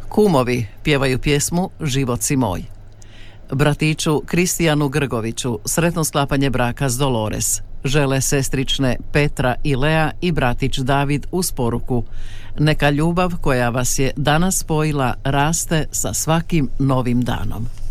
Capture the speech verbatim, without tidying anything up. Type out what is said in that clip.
Kumovi pjevaju pjesmu Život si moj. Bratiću Kristijanu Grgoviću sretno sklapanje braka s Dolores žele sestrične Petra i Lea i bratić David uz poruku: neka ljubav koja vas je danas spojila raste sa svakim novim danom.